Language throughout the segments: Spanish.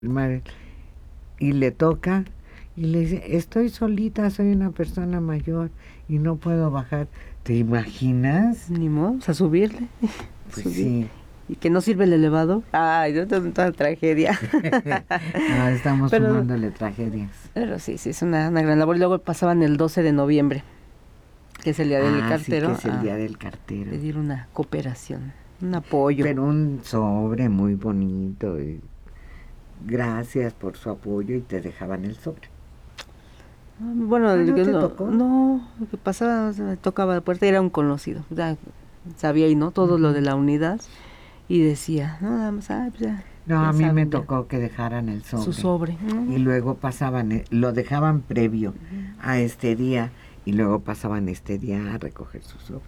firmar, y le toca y le dice, estoy solita, soy una persona mayor y no puedo bajar. ¿Te imaginas? Ni modo, a subirle. Pues sí. Y que no sirve el elevador. Ay, no, toda tragedia. No, estamos sumándole tragedias. Pero sí, es una gran labor. Y luego pasaban el 12 de noviembre, que es el día del cartero. Sí, que es el día del cartero. Pedir una cooperación, un apoyo. Pero un sobre muy bonito. Y gracias por su apoyo, y te dejaban el sobre. Bueno, ¿no te tocó? No, lo que pasaba, me tocaba la puerta, era un conocido, ya sabía y no todo lo de la unidad, y decía, no, nada más, pues ya. No, a mí me tocó que dejaran el sobre. Su sobre. Y luego pasaban, lo dejaban previo a este día, y luego pasaban este día a recoger su sobre.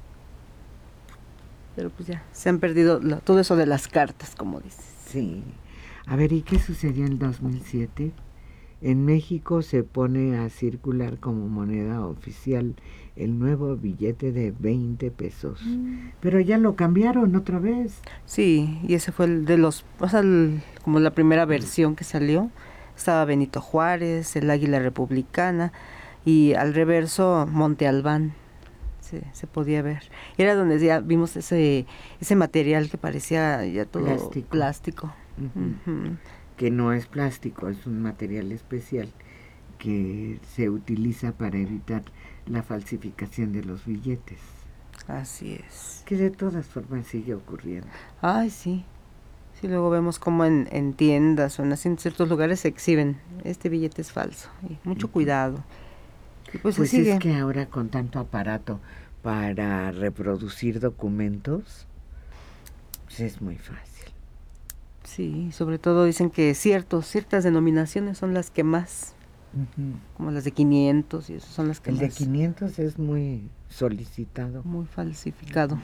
Pero pues ya, se han perdido todo eso de las cartas, como dices. Sí. A ver, ¿y qué sucedió en 2007? En México se pone a circular como moneda oficial el nuevo billete de 20 pesos. Pero ya lo cambiaron otra vez. Sí, y ese fue el de los, como la primera versión que salió. Estaba Benito Juárez, el Águila Republicana, y al reverso Monte Albán. Se podía ver. Y era donde ya vimos ese material que parecía ya todo plástico. Que no es plástico, es un material especial que se utiliza para evitar la falsificación de los billetes. Así es. Que de todas formas sigue ocurriendo. Ay, sí. Sí, luego vemos como en tiendas o en ciertos lugares se exhiben, este billete es falso. Y mucho cuidado. Y pues es que ahora con tanto aparato para reproducir documentos, pues es muy fácil. Sí, sobre todo dicen que ciertas denominaciones son las que más, como las de 500, y eso son las que el más. El de 500 es muy solicitado. Muy falsificado.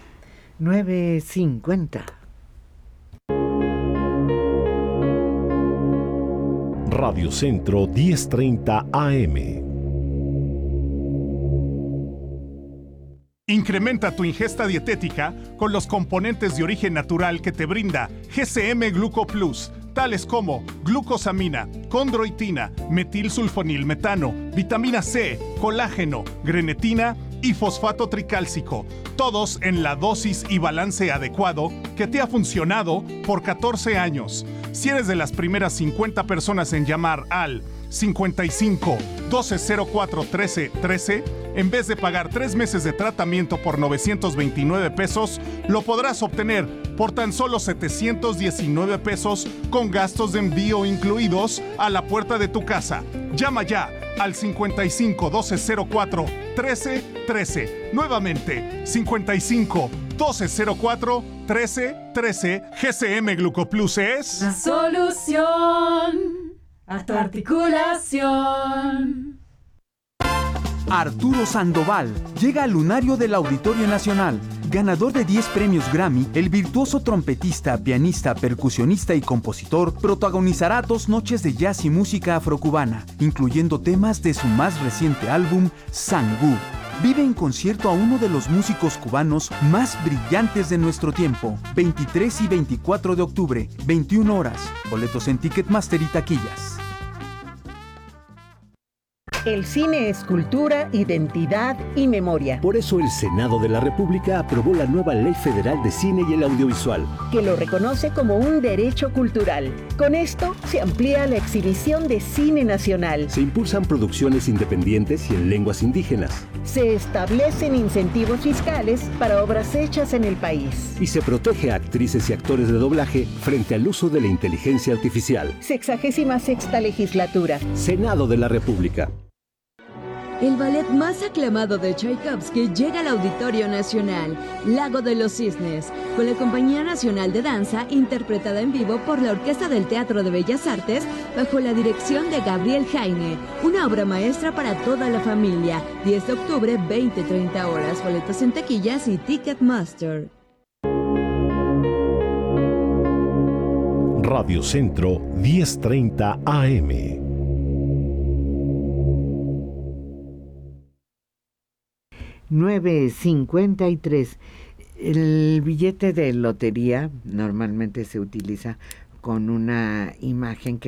9:50. Radio Centro 1030 AM. Incrementa tu ingesta dietética con los componentes de origen natural que te brinda GCM Gluco Plus, tales como glucosamina, condroitina, metilsulfonilmetano, vitamina C, colágeno, grenetina y fosfato tricálcico, todos en la dosis y balance adecuado que te ha funcionado por 14 años. Si eres de las primeras 50 personas en llamar al 55 1204 13 13, en vez de pagar 3 meses de tratamiento por 929 pesos, lo podrás obtener por tan solo 719 pesos con gastos de envío incluidos a la puerta de tu casa. Llama ya al 55 1204 13 13. Nuevamente, 55 1204 13 13. GCM Glucoplus es la solución a tu articulación. Arturo Sandoval llega al lunario del Auditorio Nacional. Ganador de 10 premios Grammy, el virtuoso trompetista, pianista, percusionista y compositor protagonizará 2 noches de jazz y música afrocubana, incluyendo temas de su más reciente álbum, Sangú. Vive en concierto a uno de los músicos cubanos más brillantes de nuestro tiempo. 23 y 24 de octubre, 21 horas. Boletos en Ticketmaster y taquillas. El cine es cultura, identidad y memoria. Por eso el Senado de la República aprobó la nueva Ley Federal de Cine y el Audiovisual, que lo reconoce como un derecho cultural. Con esto se amplía la exhibición de cine nacional. Se impulsan producciones independientes y en lenguas indígenas. Se establecen incentivos fiscales para obras hechas en el país. Y se protege a actrices y actores de doblaje frente al uso de la inteligencia artificial. 66ª legislatura. Senado de la República. El ballet más aclamado de Tchaikovsky llega al Auditorio Nacional, Lago de los Cisnes, con la Compañía Nacional de Danza, interpretada en vivo por la Orquesta del Teatro de Bellas Artes, bajo la dirección de Gabriel Jaime. Una obra maestra para toda la familia. 10 de octubre, 20-30 horas. Boletos en taquillas y Ticketmaster. Radio Centro 1030 AM. $9.53. El billete de lotería normalmente se utiliza con una imagen que